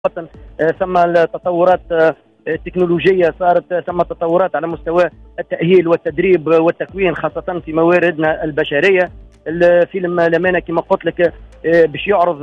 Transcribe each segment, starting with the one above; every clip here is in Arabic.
الوطن ثم التطورات التكنولوجية صارت، ثم تطورات على مستوى التأهيل والتدريب والتكوين خاصة في مواردنا البشرية. الفيلم لمانا كما قلت لك باش يعرض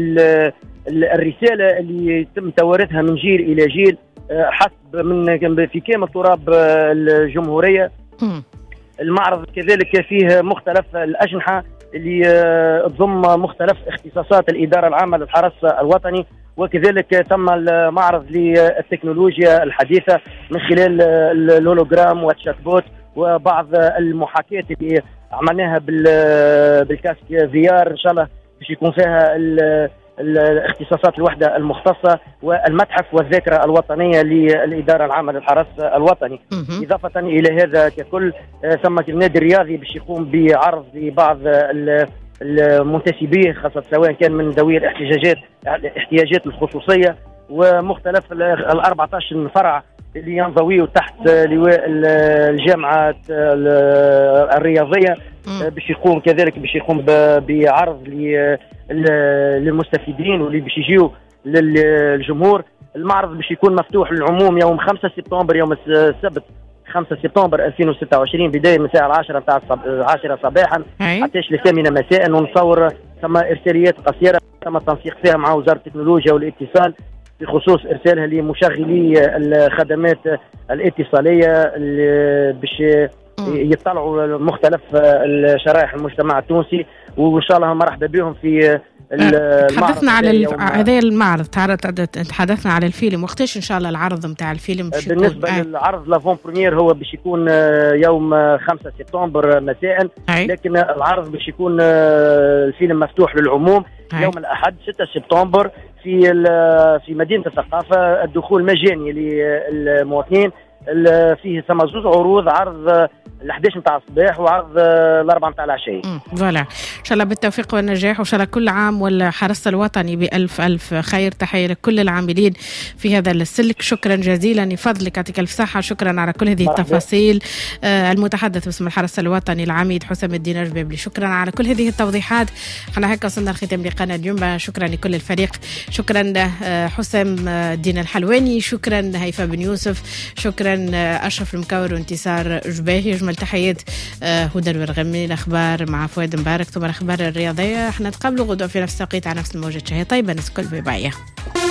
الرسالة اللي يتم توارثها من جيل إلى جيل حسب من في كامل تراب الجمهورية. المعرض كذلك فيه مختلف الأجنحة اللي تضم مختلف اختصاصات الإدارة العامة للحرس الوطني، وكذلك تم المعرض للتكنولوجيا الحديثة من خلال الهولوجرام والشات بوت وبعض المحاكاة اللي عملناها بالكاسك في ار. ان شاء الله باش يكون فيها الاختصاصات الوحدة المختصة والمتحف والذاكرة الوطنية للإدارة العامة للحرس الوطني. إضافة إلى هذا ككل ثم النادي الرياضي باش يقوم بعرض لبعض المنتسبين خاصة سواء كان من ذوي الاحتياجات الخصوصية ومختلف ال 14 فرع اللي ينضويوا تحت لواء الجامعة الرياضية باش يقوم كذلك بعرض للمستفيدين واللي باش يجيوا للجمهور. المعرض باش يكون مفتوح للعموم يوم 5 سبتمبر، يوم السبت 5 سبتمبر 2026 بداية من الساعة 10 صباحا حتى الثامنة مساء. ونصور ثم إرساليات قصيرة تم التنسيق فيها مع وزارة التكنولوجيا والاتصال بخصوص إرسالها لمشغلي الخدمات الاتصالية باش يطلعوا مختلف الشرائح المجتمع التونسي، وإن شاء الله مرحبا بهم في تحدثنا على هذا المعرض. تحدثنا على الفيلم، وقتاش ان شاء الله العرض نتاع الفيلم باش يكون؟ بالنسبه للعرض لافون بريمير هو باش يكون يوم 5 سبتمبر مساء، لكن العرض باش يكون الفيلم مفتوح للعموم يوم الاحد 6 سبتمبر في مدينه الثقافه. الدخول مجاني للمواطنين. فيه ثم زوج عروض، عرض ال11 نتاع الصباح وعرض ال4 نتاع العشاء. فوالا، ان شاء الله بالتوفيق والنجاح، وان شاء الله كل عام والحرس الوطني بألف ألف خير. تحية لكل العاملين في هذا السلك. شكرا جزيلا، يفضلك يعطيك الف صحة. شكرا على كل هذه التفاصيل. المتحدث باسم الحرس الوطني العميد حسام الدين الجبابلي، شكرا على كل هذه التوضيحات. احنا هيك وصلنا لختام لقاءنا اليوم. شكرا لكل الفريق، شكرا حسام الدين الحلواني، شكرا هيفا بن يوسف، شكرا أشرف المكور وانتصار جباهي. أجمل تحيات هدى الورغمي. الأخبار مع فؤاد مبارك ثم الأخبار الرياضية. احنا نتقابلوا غدوة في نفس التوقيت على نفس الموجة. شهية طيبة، ناس كل بباية.